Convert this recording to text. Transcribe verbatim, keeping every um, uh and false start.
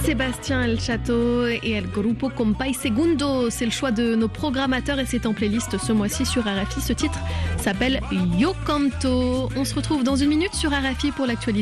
Sébastien El Chato et El Grupo Compay Segundo, c'est le choix de nos programmateurs et c'est en playlist ce mois-ci sur R F I. Ce titre s'appelle Yo Canto. On se retrouve dans une minute sur R F I pour l'actualité.